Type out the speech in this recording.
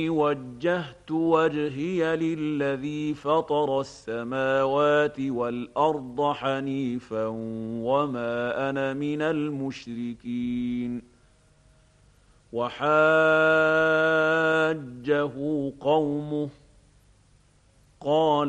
وجهت وجهي للذي فطر السماوات والأرض حنيفا وما أنا من المشركين. وحاجه قومه قال